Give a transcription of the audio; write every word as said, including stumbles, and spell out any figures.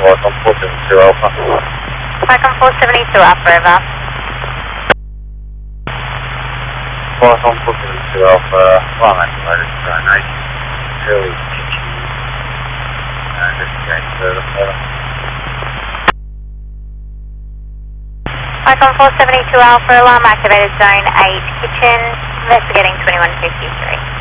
Falcon four seventy-two Alpha. Falcon four seventy-two Alpha, over. Falcon four seventy-two Alpha, alarm activated, zone eight. Early kitchen. Uh, investigate further, over. Falcon four seventy-two Alpha, alarm activated, zone eight, kitchen, investigating twenty-one fifty-three.